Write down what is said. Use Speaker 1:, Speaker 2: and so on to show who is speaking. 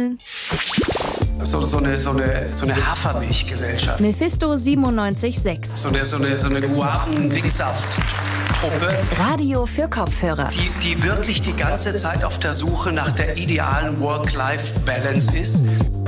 Speaker 1: Vögeln.
Speaker 2: So eine Hafermilchgesellschaft.
Speaker 1: Mephisto 97.6.
Speaker 2: So eine Guaven-Wicksaft-Truppe.
Speaker 1: Radio für Kopfhörer.
Speaker 2: Die wirklich die ganze Zeit auf der Suche nach der idealen Work-Life-Balance ist.